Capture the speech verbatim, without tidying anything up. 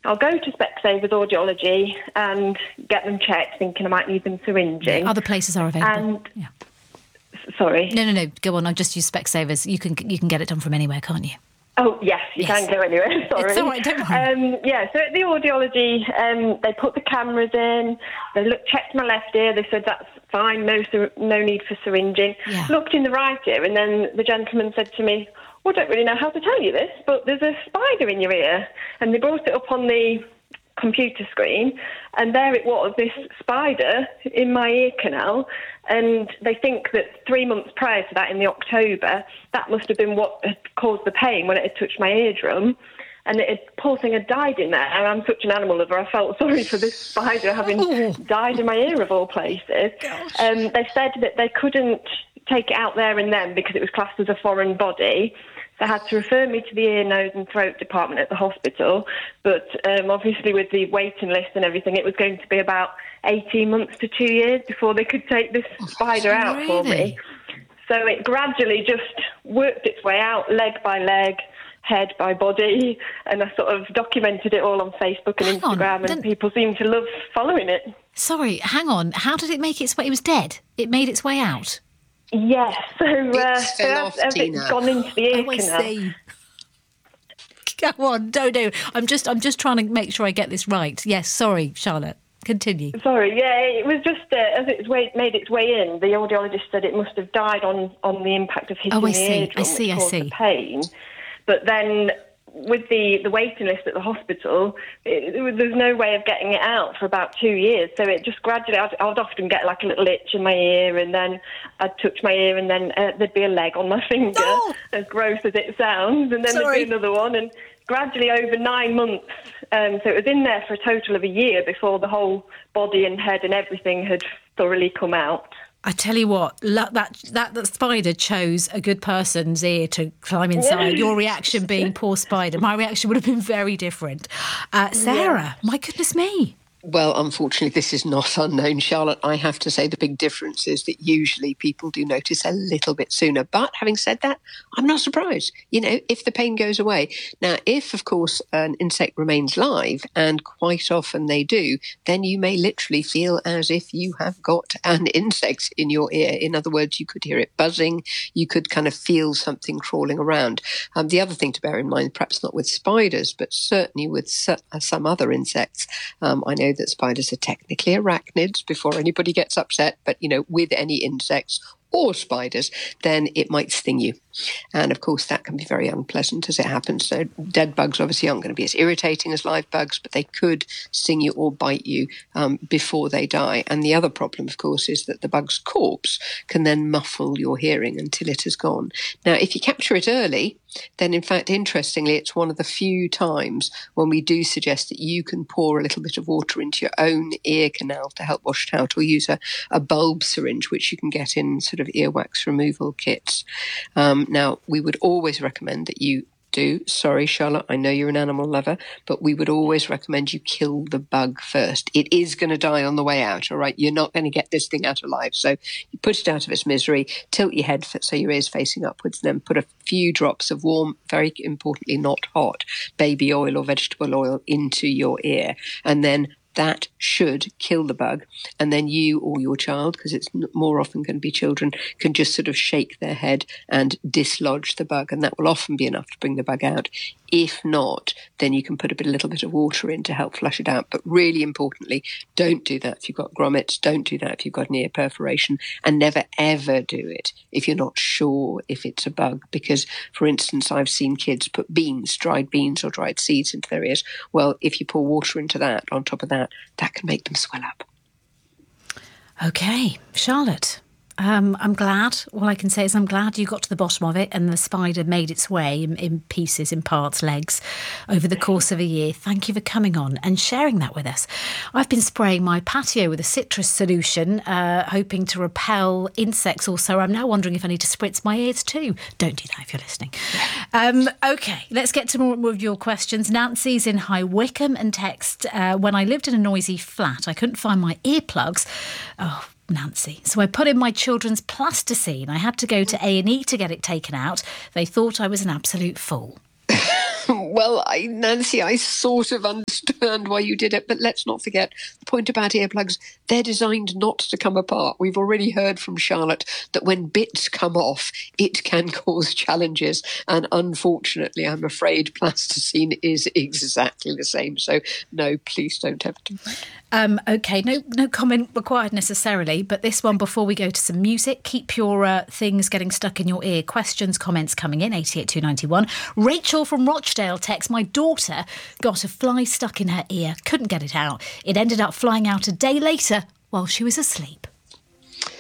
I'll go to Specsavers Audiology and get them checked, thinking I might need them syringing. Yeah, other places are available. And yeah. Sorry. No, no, no. Go on. I just use Specsavers. You can you can get it done from anywhere, can't you? Oh, yes, you Yes. can go anywhere, sorry. It's all right, don't worry. Um, yeah, so at the audiology, um, they put the cameras in, they looked, checked my left ear, they said that's fine, no syr- no need for syringing. Yeah. Looked in the right ear, and then the gentleman said to me, well, I don't really know how to tell you this, but there's a spider in your ear. And they brought it up on the computer screen, and there it was, this spider in my ear canal. And they think that three months prior to that, in the October, that must have been what had caused the pain when it had touched my eardrum. And it had, poor thing had died in there. And I'm such an animal lover, I felt sorry for this spider having Oh. died in my ear, of all places. Um, they said that they couldn't take it out there and then because it was classed as a foreign body. So they had to refer me to the ear, nose and throat department at the hospital. But um, obviously with the waiting list and everything, it was going to be about eighteen months to two years before they could take this spider out really? for me. So it gradually just worked its way out, leg by leg, head by body, and I sort of documented it all on Facebook and Hang on, Instagram, and then- people seem to love following it. Sorry, hang on. How did it make its way? It was dead. It made its way out. Yes, so, uh, It so fell as, off, as Tina. it's gone into the ear Oh, I canal. see. Go on, no, no. I'm just, I'm just trying to make sure I get this right. Yes, sorry, Charlotte. Continue. Sorry, yeah, it was just uh, as it's way, made its way in, the audiologist said it must have died on, on the impact of hitting Oh, I the see, I eardrum, see, which I caused see. the pain. But then with the, the waiting list at the hospital, it, it was, there was no way of getting it out for about two years. So it just gradually, I'd, I'd often get like a little itch in my ear, and then I'd touch my ear, and then uh, there'd be a leg on my finger, Oh! as gross as it sounds, and then Sorry. there'd be another one, and gradually over nine months. Um, so it was in there for a total of a year before the whole body and head and everything had thoroughly come out. I tell you what, lo- that, that that spider chose a good person's ear to climb inside. Your reaction being poor spider. My reaction would have been very different. Uh, Sarah, my goodness me. Well, unfortunately, this is not unknown, Charlotte. I have to say the big difference is that usually people do notice a little bit sooner. But having said that, I'm not surprised, you know, if the pain goes away. Now, if, of course, an insect remains live, and quite often they do, then you may literally feel as if you have got an insect in your ear. In other words, you could hear it buzzing. You could kind of feel something crawling around. Um, the other thing to bear in mind, perhaps not with spiders, but certainly with su- some other insects, um, I know that spiders are technically arachnids before anybody gets upset, but, you know, with any insects or spiders, then it might sting you. And, of course, that can be very unpleasant as it happens. So dead bugs obviously aren't going to be as irritating as live bugs, but they could sting you or bite you um, before they die. And the other problem, of course, is that the bug's corpse can then muffle your hearing until it has gone. Now, if you capture it early, then, in fact, interestingly, it's one of the few times when we do suggest that you can pour a little bit of water into your own ear canal to help wash it out, or use a, a bulb syringe, which you can get in sort of earwax removal kits. Um, now, we would always recommend that you do. Sorry, Charlotte, I know you're an animal lover, but we would always recommend you kill the bug first. It is going to die on the way out, all right? You're not going to get this thing out alive. So you put it out of its misery, tilt your head so your ear's facing upwards, and then put a few drops of warm, very importantly not hot, baby oil or vegetable oil into your ear. And then that should kill the bug. And then you or your child, because it's more often going to be children, can just sort of shake their head and dislodge the bug. And that will often be enough to bring the bug out. If not, then you can put a bit, a little bit of water in to help flush it out. But really importantly, don't do that if you've got grommets. Don't do that if you've got an ear perforation. And never, ever do it if you're not sure if it's a bug. Because, for instance, I've seen kids put beans, dried beans or dried seeds into their ears. Well, if you pour water into that, on top of that, that can make them swell up. Okay, Charlotte. Um, I'm glad. All I can say is I'm glad you got to the bottom of it and the spider made its way in, in pieces, in parts, legs, over the course of a year. Thank you for coming on and sharing that with us. I've been spraying my patio with a citrus solution, uh, hoping to repel insects also. I'm now wondering if I need to spritz my ears too. Don't do that if you're listening. Um, okay, let's get to more, more of your questions. Nancy's in High Wycombe and text, uh, when I lived in a noisy flat, I couldn't find my earplugs. Oh, Nancy. So I put in my children's plasticine. I had to go to A and E to get it taken out. They thought I was an absolute fool. Well, I, Nancy, I sort of understand why you did it, but let's not forget the point about earplugs. They're designed not to come apart. We've already heard from Charlotte that when bits come off, it can cause challenges. And unfortunately, I'm afraid plasticine is exactly the same. So no, please don't have to. Um, OK, no no comment required necessarily, but this one, before we go to some music, keep your uh, things getting stuck in your ear. Questions, comments coming in, eight eight two nine one. Rachel from Rochdale texts, my daughter got a fly stuck in her ear, couldn't get it out. It ended up flying out a day later while she was asleep.